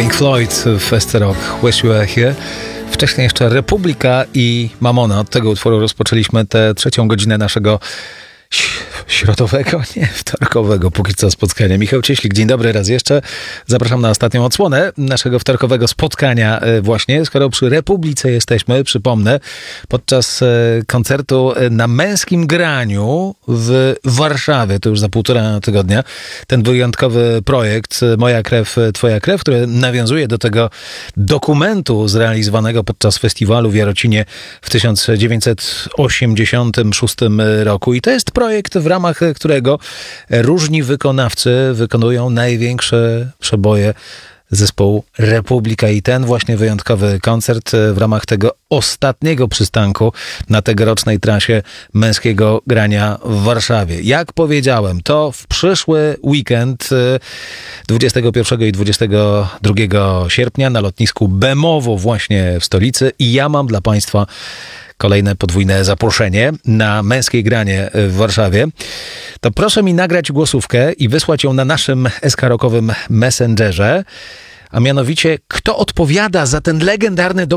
Pink Floyd w SC Rock, Wish You Were Here. Wcześniej jeszcze Republika i Mamona. Od tego utworu rozpoczęliśmy tę trzecią godzinę naszego środowego, nie, wtorkowego póki co spotkania. Michał Cieślik, dzień dobry raz jeszcze. Zapraszam na ostatnią odsłonę naszego wtorkowego spotkania właśnie. Skoro przy Republice jesteśmy, przypomnę, podczas koncertu na Męskim Graniu w Warszawie, to już za 1,5 tygodnia, ten wyjątkowy projekt Moja krew, twoja krew, który nawiązuje do tego dokumentu zrealizowanego podczas festiwalu w Jarocinie w 1986 roku. I to jest projekt, w ramach którego różni wykonawcy wykonują największe przeboje zespołu Republika. I ten właśnie wyjątkowy koncert w ramach tego ostatniego przystanku na tegorocznej trasie Męskiego Grania w Warszawie. Jak powiedziałem, to w przyszły weekend 21 i 22 sierpnia na lotnisku Bemowo właśnie w stolicy. I ja mam dla Państwa kolejne podwójne zaproszenie na Męskie Granie w Warszawie. To proszę mi nagrać głosówkę i wysłać ją na naszym SK Rockowym Messengerze, a mianowicie kto odpowiada za ten legendarny